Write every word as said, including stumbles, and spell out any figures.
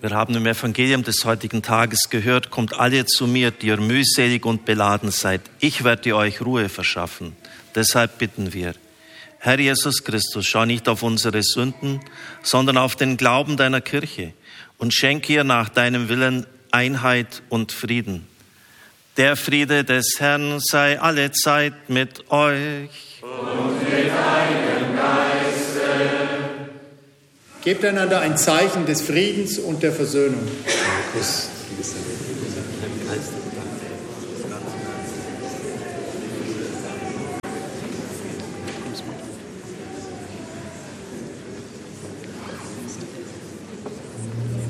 Wir haben im Evangelium des heutigen Tages gehört, kommt alle zu mir, die ihr mühselig und beladen seid. Ich werde euch Ruhe verschaffen. Deshalb bitten wir, Herr Jesus Christus, schau nicht auf unsere Sünden, sondern auf den Glauben deiner Kirche und schenke ihr nach deinem Willen Einheit und Frieden. Der Friede des Herrn sei alle Zeit mit euch. Und mit deinem Geiste. Gebt einander ein Zeichen des Friedens und der Versöhnung. Kuss.